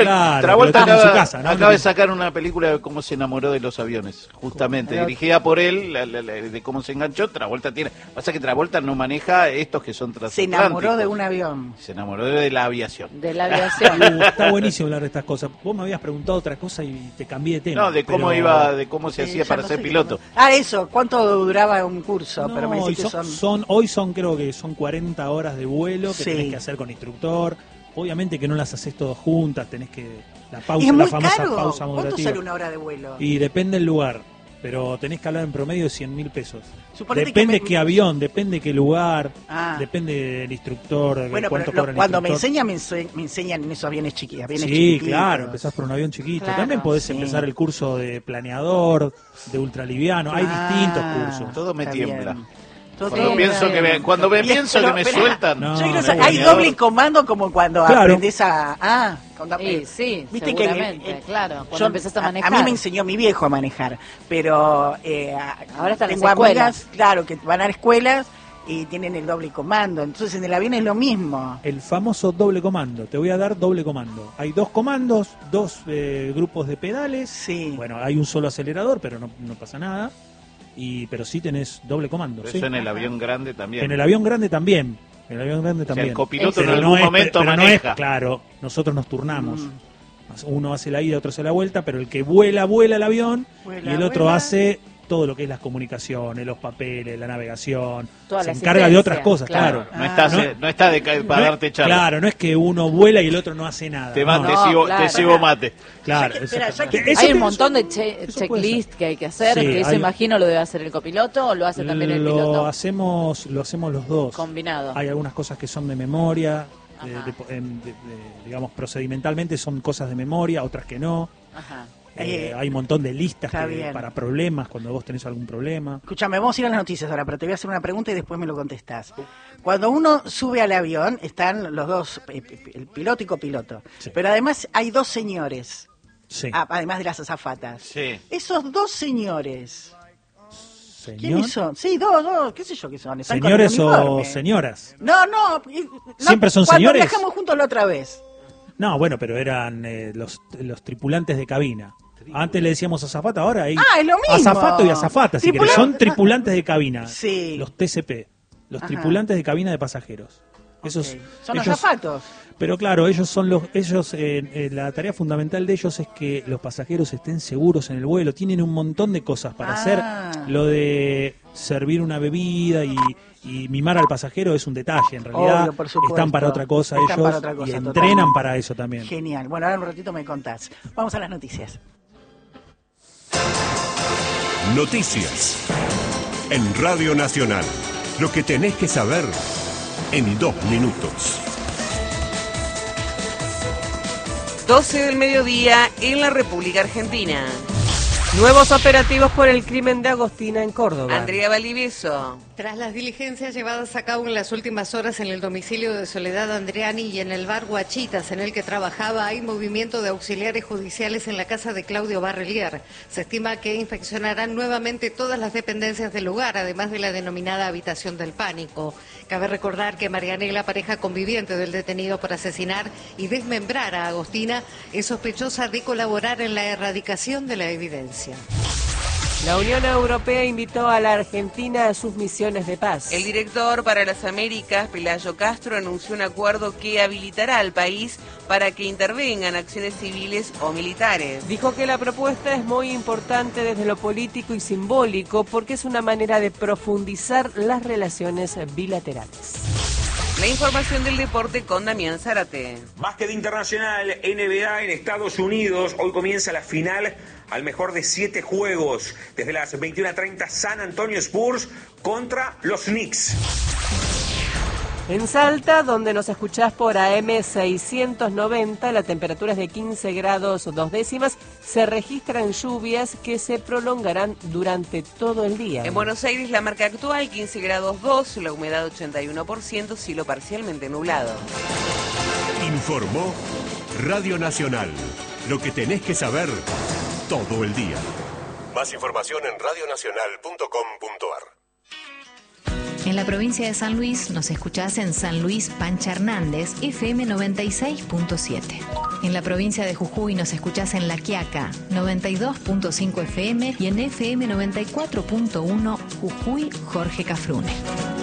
Claro, Travolta en su casa, ¿no? acaba de sacar una película de cómo se enamoró de los aviones, justamente, dirigida por él, de cómo se enganchó. Travolta pasa que Travolta no maneja estos que son transatlánticos. Se enamoró de un avión. Se enamoró de la aviación. De la aviación. Está buenísimo hablar de estas cosas. Vos me habías preguntado otra cosa y te cambié de tema. No, de cómo de cómo se hacía para ser piloto. Eso, ¿cuánto duraba un curso? No, Pero me decís que hoy creo que son 40 horas de vuelo que Sí. tenés que hacer con instructor. Obviamente que no las haces todas juntas, tenés que la ¿Y pausa, es muy la famosa caro? pausa ¿Cuánto moderativa. sale una hora de vuelo? Y depende del lugar, pero tenés que hablar en promedio de 100.000 pesos. Suponete Depende que qué avión, depende qué lugar, Ah. depende del instructor, Bueno, cuánto pero cobra el cuando me instructor. enseñan en esos aviones chiquitos. Sí, claro, empezás por un avión chiquito. Claro, También podés sí. empezar el curso de planeador, de ultraliviano. Hay distintos cursos. Todo me está tiembla. bien. Todo Cuando bien. pienso cuando me pienso que me sueltan. No, Yo quiero no, saber, ¿hay planeador. doble comando como cuando Claro. aprendes a...? Cuando Sí, viste que seguramente, claro. Cuando yo- empezás a manejar. A mí me enseñó mi viejo a manejar, pero Ahora están tengo las escuelas. amigas, claro, que van a escuelas y tienen el doble comando. Entonces en el avión es lo mismo. El famoso doble comando. Te voy a dar doble comando. Hay dos comandos, dos grupos de pedales. Sí. Bueno, hay un solo acelerador, pero no pasa nada. Pero sí tenés doble comando. Pero ¿sí? eso en el avión grande también. En el avión grande también. En el avión grande O sea, también. el copiloto Pero en algún momento pero maneja. claro, nosotros nos turnamos. Uno hace la ida, otro hace la vuelta, pero el que vuela el avión Vuela, y el otro vuela. hace todo lo que es las comunicaciones, los papeles, la navegación. Toda se la encarga de otras asistencia, cosas, claro. claro. No está para darte charla. Claro, no es que uno vuela y el otro no hace nada. Te no. claro. sigo mate. Claro, Espera, exactamente. Eso Hay un que- montón de eso puede checklist que hay que hacer, Sí, que eso hay- imagino lo debe hacer el copiloto o lo hace también el piloto lo hacemos los dos. combinado. Hay algunas cosas que son de memoria, Ajá. digamos, procedimentalmente son cosas de memoria, otras que no. Ajá. Hay un montón de listas está bien. para problemas, cuando vos tenés algún problema. Escúchame, vamos a ir a las noticias ahora, pero te voy a hacer una pregunta y después me lo contestás. Cuando uno sube al avión, están los dos, el piloto y copiloto. Sí. Pero además hay dos señores, Sí. además de las azafatas. Sí. Esos dos señores, Señor- ¿quiénes son? Sí, dos, qué sé yo qué son. Están con ¿Señores el o uniforme. señoras? No. ¿Siempre son cuando señores? Viajamos juntos la otra vez. No, bueno, pero eran los tripulantes de cabina. Antes le decíamos azafata, ahora hay Ah, es lo mismo. azafato y azafata, si querés. Son tripulantes de cabina. Sí. Los TCP, los Ajá. tripulantes de cabina de pasajeros. Esos, Ok. Son ellos- azafatos. Pero claro, la tarea fundamental de ellos es que los pasajeros estén seguros en el vuelo. Tienen un montón de cosas para hacer. Lo de servir una bebida y mimar al pasajero es un detalle. En realidad Obvio, por supuesto. están para otra cosa Están ellos para otra cosa, y entrenan totalmente. para eso también. Genial. Bueno, ahora en un ratito me contás. Vamos a las noticias. Noticias. En Radio Nacional. Lo que tenés que saber en 2 minutos. 12 del mediodía en la República Argentina. Nuevos operativos por el crimen de Agostina en Córdoba. Andrea Valdivieso. Tras las diligencias llevadas a cabo en las últimas horas en el domicilio de Soledad Andreani y en el bar Guachitas en el que trabajaba, hay movimiento de auxiliares judiciales en la casa de Claudio Barrelier. Se estima que inspeccionarán nuevamente todas las dependencias del lugar, además de la denominada habitación del pánico. Cabe recordar que Marianela, pareja conviviente del detenido por asesinar y desmembrar a Agostina, es sospechosa de colaborar en la erradicación de la evidencia. La Unión Europea invitó a la Argentina a sus misiones de paz. El director para las Américas, Pelayo Castro, anunció un acuerdo que habilitará al país para que intervengan acciones civiles o militares. Dijo que la propuesta es muy importante desde lo político y simbólico porque es una manera de profundizar las relaciones bilaterales. La información del deporte con Damián Zárate. Básquet internacional, NBA en Estados Unidos. Hoy comienza la final al mejor de 7 juegos. Desde las 21:30 San Antonio Spurs contra los Knicks. En Salta, donde nos escuchás por AM 690, la temperatura es de 15 grados 2 décimas. Se registran lluvias que se prolongarán durante todo el día. En Buenos Aires la marca actual 15 grados 2, la humedad 81%, cielo parcialmente nublado. Informó Radio Nacional. Lo que tenés que saber todo el día. Más información en radionacional.com.ar. En la provincia de San Luis nos escuchás en San Luis Pancha Hernández, FM 96.7. En la provincia de Jujuy nos escuchás en La Quiaca, 92.5 FM y en FM 94.1 Jujuy Jorge Cafrune.